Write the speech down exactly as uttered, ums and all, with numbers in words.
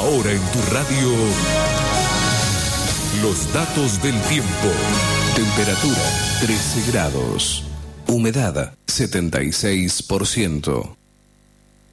Ahora en tu radio, los datos del tiempo. Temperatura trece grados. Humedad setenta y seis por ciento.